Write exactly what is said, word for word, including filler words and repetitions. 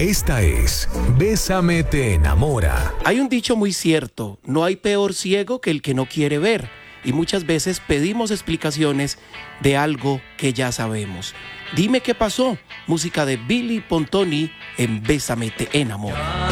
Esta es Bésame te enamora. Hay un dicho muy cierto, no hay peor ciego que el que no quiere ver. Y muchas veces pedimos explicaciones de algo que ya sabemos. Dime qué pasó. Música de Billy Pontoni en Bésame te enamora.